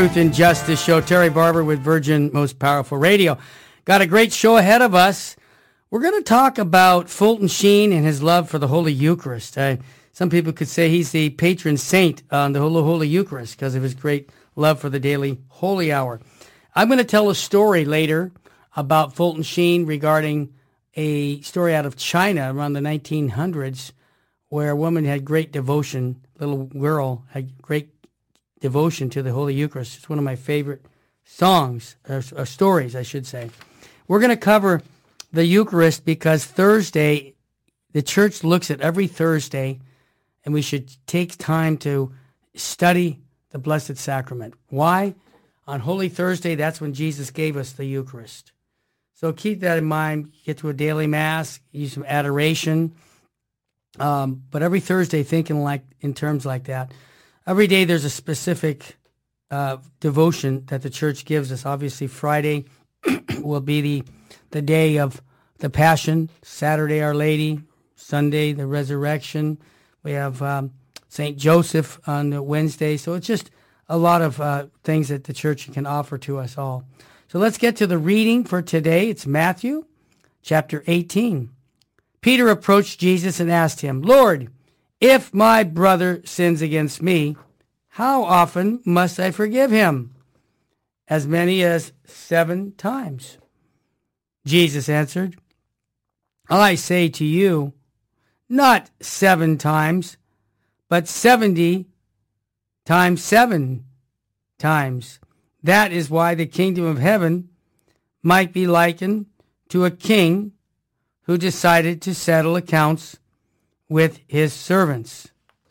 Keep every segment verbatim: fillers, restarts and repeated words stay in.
Truth and Justice Show. Terry Barber with Virgin Most Powerful Radio. Got a great show ahead of us. We're going to talk about Fulton Sheen and his love for the Holy Eucharist. Uh, some people could say he's the patron saint on the Holy, Holy Eucharist because of his great love for the daily Holy Hour. I'm going to tell a story later about Fulton Sheen regarding a story out of China around the nineteen hundreds where a woman had great devotion, little girl had great devotion to the Holy Eucharist. It's one of my favorite songs, or, or stories, I should say. We're going to cover the Eucharist because Thursday, the church looks at every Thursday, and we should take time to study the Blessed Sacrament. Why? On Holy Thursday, that's when Jesus gave us the Eucharist. So keep that in mind. Get to a daily Mass, use some adoration. Um, but every Thursday, thinking like in terms like that. Every day there's a specific uh, devotion that the church gives us. Obviously, Friday will be the the day of the Passion. Saturday, Our Lady. Sunday, the Resurrection. We have um, Saint Joseph on the Wednesday. So it's just a lot of uh, things that the church can offer to us all. So let's get to the reading for today. It's Matthew chapter eighteen. Peter approached Jesus and asked him, "Lord, if my brother sins against me, how often must I forgive him? As many as seven times." Jesus answered, "I say to you, not seven times, but seventy times seven times. That is why the kingdom of heaven might be likened to a king who decided to settle accounts with his servants.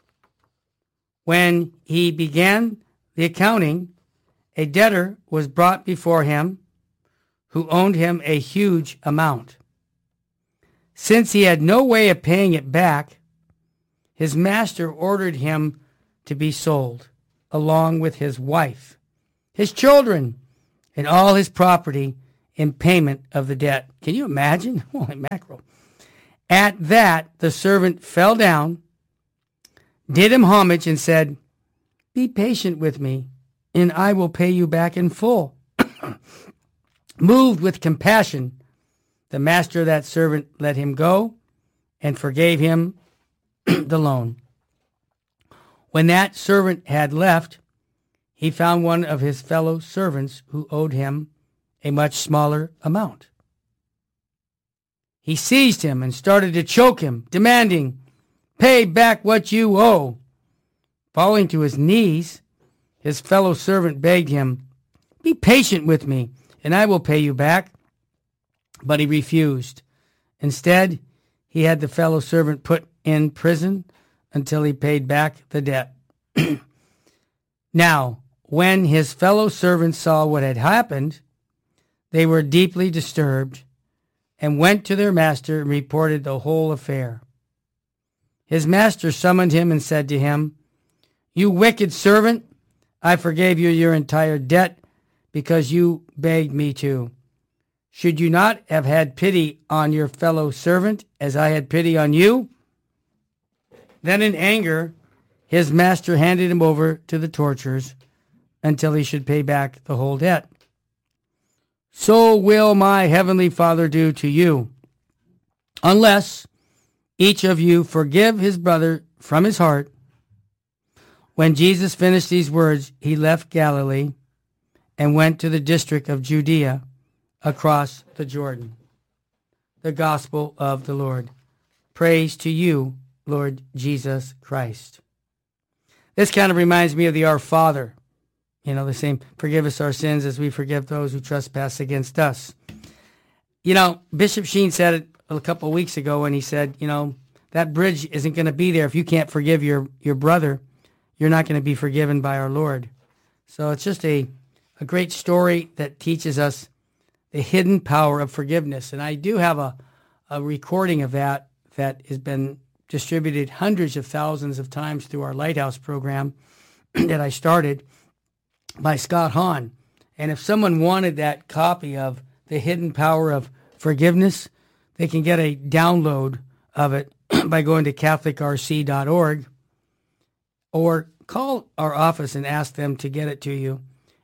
When he began the accounting, a debtor was brought before him who owed him a huge amount. Since he had no way of paying it back, his master ordered him to be sold, along with his wife, his children, and all his property in payment of the debt." Can you imagine? Holy mackerel. At that, the servant fell down, did him homage, and said, "Be patient with me, and I will pay you back in full." Moved with compassion, the master of that servant let him go and forgave him the loan. When that servant had left, he found one of his fellow servants who owed him a much smaller amount. He seized him and started to choke him, demanding, "Pay back what you owe." Falling to his knees, his fellow servant begged him, "Be patient with me, and I will pay you back." But he refused. Instead, he had the fellow servant put in prison until he paid back the debt. Now, when his fellow servants saw what had happened, they were deeply disturbed and went to their master and reported the whole affair. His master summoned him and said to him, "You wicked servant, I forgave you your entire debt because you begged me to. Should you not have had pity on your fellow servant as I had pity on you?" Then in anger, his master handed him over to the torturers until he should pay back the whole debt. So will my heavenly Father do to you, unless each of you forgive his brother from his heart. When Jesus finished these words, he left Galilee and went to the district of Judea across the Jordan. The Gospel of the Lord. Praise to you, Lord Jesus Christ. This kind of reminds me of the Our Father. You know, the same, "Forgive us our sins as we forgive those who trespass against us." You know, Bishop Sheen said it a couple of weeks ago when he said, you know, that bridge isn't going to be there if you can't forgive your, your brother. You're not going to be forgiven by our Lord. So it's just a, a great story that teaches us the hidden power of forgiveness. And I do have a, a recording of that that has been distributed hundreds of thousands of times through our Lighthouse program that I started, by Scott Hahn. And if someone wanted that copy of The Hidden Power of Forgiveness, they can get a download of it by going to catholic r c dot org or call our office and ask them to get it to you.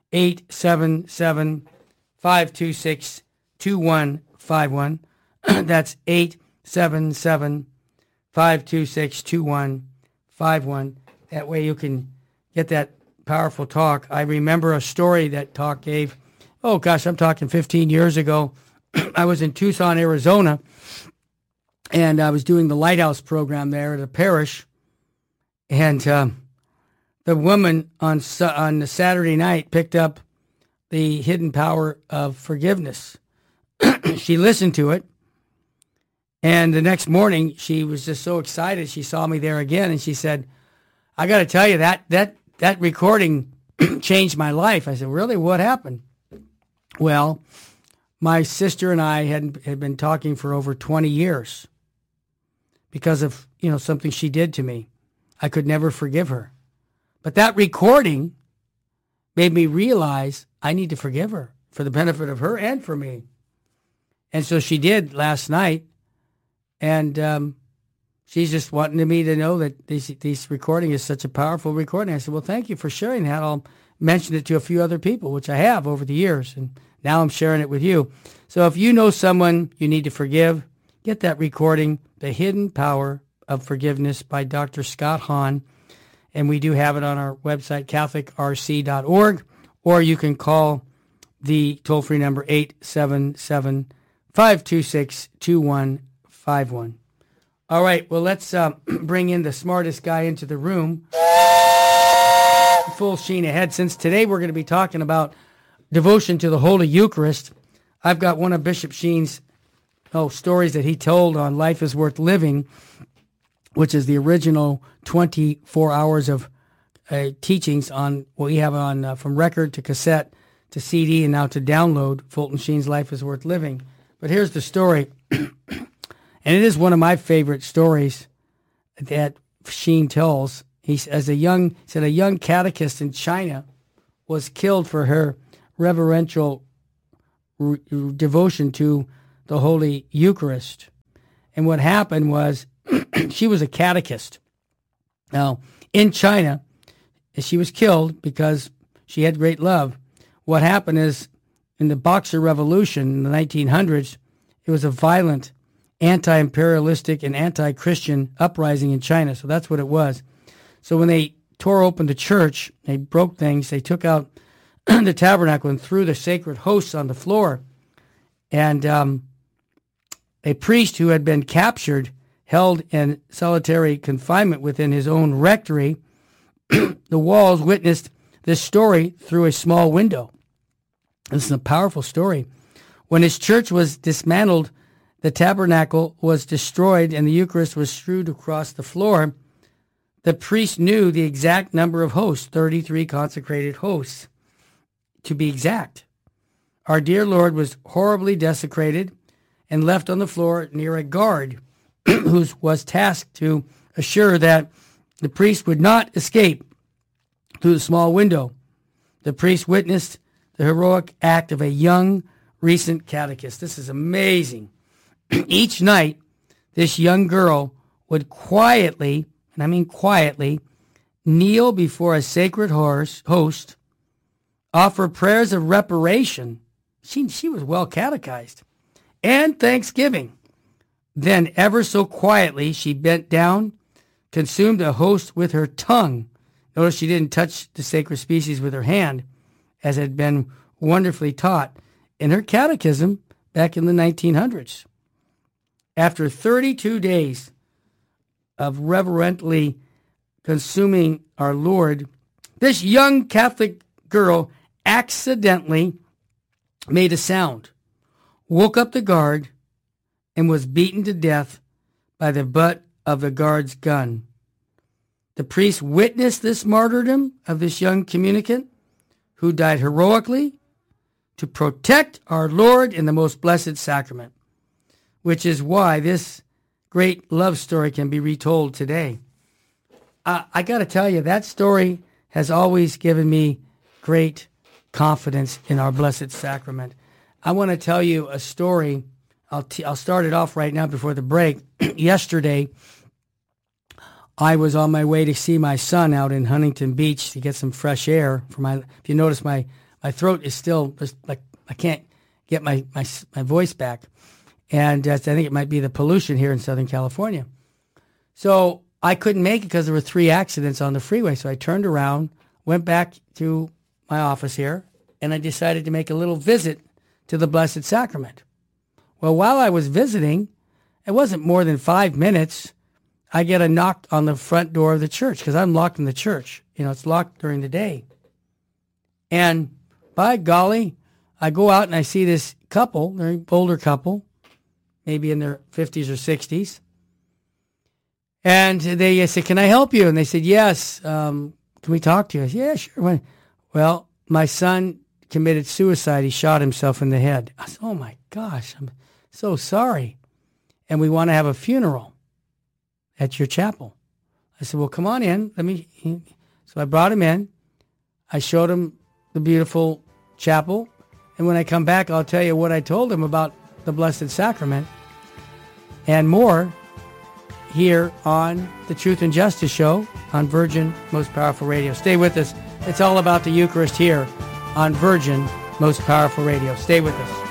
eight seven seven, five two six, two one five one. That's eight seven seven, five two six, two one five one. That way you can get that powerful talk. I remember a story that talk gave, oh gosh, I'm talking fifteen years ago. I was in Tucson, Arizona, and I was doing the Lighthouse program there at a parish. And um, the woman on on the Saturday night picked up the hidden power of forgiveness. She listened to it, and the next morning she was just so excited. She saw me there again, and she said, "I got to tell you that that that recording changed my life." I said, "Really? What happened?" Well, my sister and I had had been talking for over twenty years because of, you know, something she did to me. I could never forgive her. But that recording made me realize I need to forgive her for the benefit of her and for me. And so she did last night. And um, she's just wanting me to know that this, this recording is such a powerful recording. I said, well, thank you for sharing that. I'll mention it to a few other people, which I have over the years. And now I'm sharing it with you. So if you know someone you need to forgive, get that recording, The Hidden Power of Forgiveness by Doctor Scott Hahn. And we do have it on our website, catholic r c dot org, or you can call the toll-free number eight seven seven, five two six, two one five one. All right, well, let's uh, bring in the smartest guy into the room. Full sheen ahead. Since today we're going to be talking about devotion to the Holy Eucharist, I've got one of Bishop Sheen's oh, stories that he told on Life is Worth Living, which is the original twenty-four hours of uh, teachings on what we have on uh, from record to cassette to C D and now to download, Fulton Sheen's Life is Worth Living. But here's the story, and it is one of my favorite stories that Sheen tells. He as a young said a young catechist in China was killed for her reverential re- devotion to the Holy Eucharist. And what happened was she was a catechist. Now, in China, she was killed because she had great love. What happened is in the Boxer Revolution in the nineteen hundreds, it was a violent anti-imperialistic and anti-Christian uprising in China. So that's what it was. So when they tore open the church, they broke things, they took out the tabernacle and threw the sacred hosts on the floor. And um, a priest who had been captured, held in solitary confinement within his own rectory, the walls witnessed this story through a small window. This is a powerful story. When his church was dismantled, the tabernacle was destroyed, and the Eucharist was strewed across the floor. The priest knew the exact number of hosts, thirty-three consecrated hosts, to be exact. Our dear Lord was horribly desecrated and left on the floor near a guard who was tasked to assure that the priest would not escape through the small window. The priest witnessed the heroic act of a young, recent catechist. This is amazing. Each night, this young girl would quietly, and I mean quietly, kneel before a sacred horse, host, offer prayers of reparation. She, she was well catechized. And thanksgiving. Then, ever so quietly, she bent down, consumed a host with her tongue. Notice she didn't touch the sacred species with her hand, as had been wonderfully taught in her catechism back in the nineteen hundreds. After thirty-two days of reverently consuming our Lord, this young Catholic girl accidentally made a sound, woke up the guard, and was beaten to death by the butt of the guard's gun. The priest witnessed this martyrdom of this young communicant who died heroically to protect our Lord in the most blessed sacrament, which is why this great love story can be retold today. Uh, I got to tell you, that story has always given me great confidence in our blessed sacrament. I want to tell you a story. I'll, t- I'll start it off right now before the break. Yesterday, I was on my way to see my son out in Huntington Beach to get some fresh air. For my, if you notice, my, my throat is still just like I can't get my, my, my voice back. And uh, I think it might be the pollution here in Southern California. So I couldn't make it because there were three accidents on the freeway. So I turned around, went back to my office here, and I decided to make a little visit to the Blessed Sacrament. Well, while I was visiting, it wasn't more than five minutes, I get a knock on the front door of the church because I'm locked in the church. You know, it's locked during the day. And by golly, I go out and I see this couple, they're an older couple, maybe in their fifties or sixties. And they said, can I help you? And they said, yes. Um, can we talk to you? I said, yeah, sure. Well, my son committed suicide. He shot himself in the head. I said, oh my gosh, I'm so sorry. And we want to have a funeral at your chapel. I said, well, come on in. Let me. So I brought him in. I showed him the beautiful chapel. And when I come back, I'll tell you what I told him about the Blessed Sacrament and more here on the Truth and Justice Show on Virgin Most Powerful Radio. Stay with us. It's all about the Eucharist here on Virgin Most Powerful Radio. Stay with us.